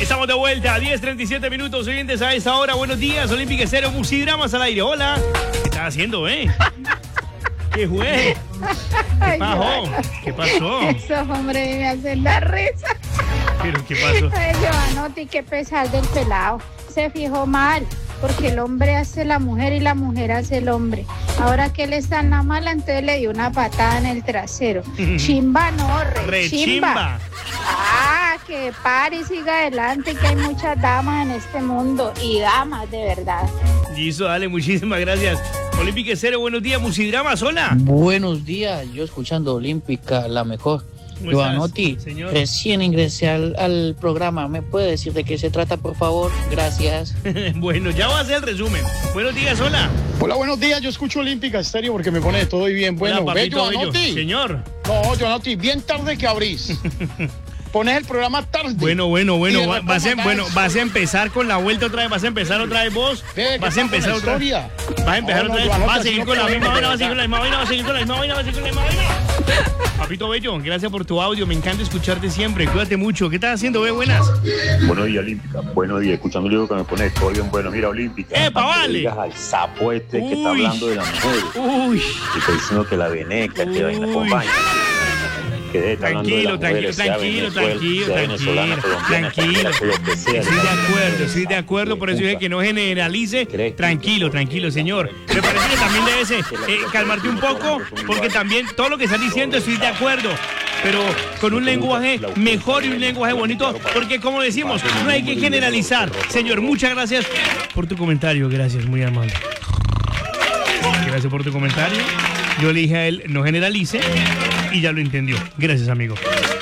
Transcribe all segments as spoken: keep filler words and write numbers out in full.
Estamos de vuelta a diez treinta y siete minutos oyentes a esta hora. Buenos días, Olímpica Cero, Musidramas al aire. Hola. ¿Qué estás haciendo, eh? ¿Qué fue? ¿Qué pasó? ¿Qué pasó? Eso, hombre, me hacen la risa. ¿Pero qué pasó? Ay, Giovanotti, qué pesar del pelado. Se fijó mal, porque el hombre hace la mujer y la mujer hace el hombre. Ahora que él está en la mala, entonces le dio una patada en el trasero. Chimba no, re, Re chimba. chimba. Ah, que pare y siga adelante, que hay muchas damas en este mundo, y damas de verdad. Listo, dale, muchísimas gracias. Olímpica Cero, buenos días, Musidramas, hola. Buenos días, yo escuchando Olímpica, la mejor. Giovanotti, recién ingresé al, al programa, ¿me puede decir de qué se trata, por favor? Gracias. Bueno, ya va a hacer el resumen. Buenos días, hola. Hola, buenos días, yo escucho Olímpica Estéreo porque me pone de todo y bien. Bueno, Hola, ve, papito bello. Giovanotti. Señor. No, Giovanotti, bien tarde que abrís. Pones el programa tarde. Bueno, bueno, bueno, Y de va- repente vas a, acá bueno, es- vas a empezar con la vuelta otra vez, vas a empezar otra vez vos, Ve, ¿qué vas pasa a empezar con la otra vez. historia? Vas a empezar No, no, otra vez, Giovanotti, vas a así seguir no con la podemos, misma vaina, de vas a seguir con la misma vaina, vas a seguir con la misma vaina, vas a seguir con la misma vaina. Papito bello, gracias por tu audio, me encanta escucharte siempre, cuídate mucho. ¿Qué estás haciendo, ve? Buenas. Buenos días, Olímpica. Buenos días. Escuchando el libro que me pone todo bien bueno. Mira, Olímpica. ¡Epa, para que vale! digas al sapo este que está Uy. hablando de la mujer. Uy, Y está diciendo que la veneca, que vaina con Uy. vaina. Que está hablando de tranquilo, las tranquilo, mujeres, sea tranquilo, Venezuela, tranquilo, sea venezolana, tranquilo, colombiana, tranquilo. extranjera, lo que sea. Estoy de acuerdo, estoy de acuerdo, por eso dije que no generalice. Tranquilo, tranquilo, señor. Me parece que también debes eh, eh, calmarte un poco, porque también todo lo que estás diciendo estoy de acuerdo, pero con un lenguaje mejor y un lenguaje bonito, porque como decimos, no hay que generalizar. Señor, muchas gracias por tu comentario, gracias, muy amable. Gracias por tu comentario. Yo le dije a él, no generalice, y ya lo entendió. Gracias, amigo.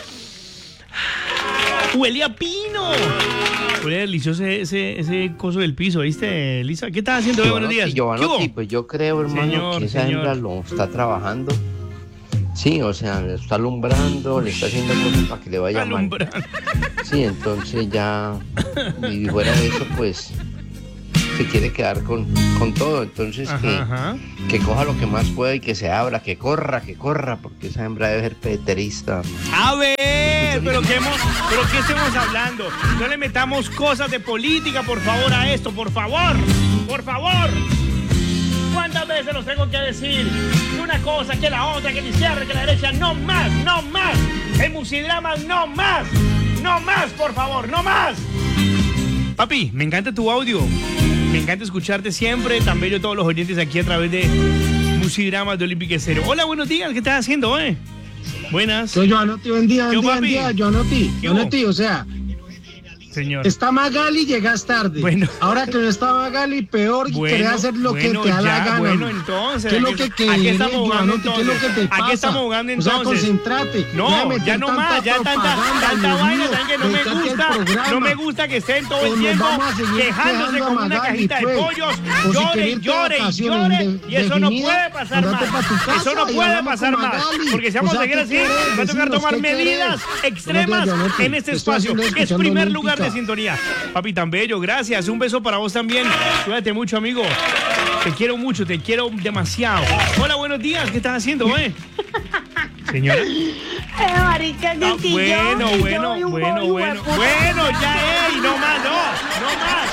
¡Huele a pino! Huele delicioso ese, ese, ese coso del piso, ¿viste, Lisa? ¿Qué estás haciendo hoy? Buenos días. ¿Qué Giovanotti, hubo? pues yo creo, hermano, Señor, que esa señor. hembra lo está trabajando. Sí, o sea, le está alumbrando, le está haciendo cosas para que le vaya mal. Alumbrando. Sí, entonces ya, y fuera de eso, pues, se quiere quedar con, con todo. Entonces, que, Ajá, ajá. que coja lo que más pueda y que se abra, que corra, que corra, porque esa hembra debe ser peterista. A ver, pero qué, hemos, pero qué estamos hablando. No le metamos cosas de política, por favor, a esto, por favor, por favor. ¿Cuántas veces los tengo que decir? Que una cosa, que la otra, que la izquierda, que la derecha, no más, no más. En Musidramas, no más, no más, por favor, no más. Papi, me encanta tu audio. Me encanta escucharte siempre. Tan bello todos los oyentes aquí a través de Musidramas de Olímpica Cero. Hola, buenos días. ¿Qué estás haciendo, eh? Buenas. Soy Giovanotti, buen día, ¿Qué, buen día, papi? buen día, Giovanotti, ¿Qué hubo? Giovanotti, o sea, Señor. está Magali, llegas tarde. Bueno. Ahora que no está Magali, peor y Bueno, querés hacer lo bueno, que te da la ya, gana. bueno, entonces, ¿Qué es lo aquí- que aquí querés, estamos jugando, Giovanotti? ¿Qué es lo que te entonces. pasa? Aquí estamos jugando, O sea, entonces. concentrate. Deja de No, meter ya no tanta más, ya tanta, propaganda, tanta Dios vaina, mío. ¿saben que no me Métete al gusta? programa. No me gusta que estén todo O el nos tiempo vamos a seguir quejándose quejando a como una Magali, cajita de pues. pollos, O si llore, querés llore, vacaciones llore, de- y eso no definidas, puede pasar andate más. pa' tu casa Eso no y puede hablamos pasar con más, Magali. porque si vamos O sea, a seguir ¿qué así, querés? va a tocar Decinos, tomar ¿qué medidas querés? extremas Buenos días, Giovanotti. en este Estoy espacio, haciendo que es escuchando primer Olímpica. lugar de sintonía. Papi, tan bello, gracias. Un beso para vos también. Cuídate mucho, amigo. Te quiero mucho, te quiero demasiado. Hola, buenos días. ¿Qué estás haciendo, eh? Señora. Eh, marica, que Ah, si yo- bueno, que yo bueno, vi un bueno, bobo, bueno. hijueputa. Bueno, ya, ey, no más, no, no más.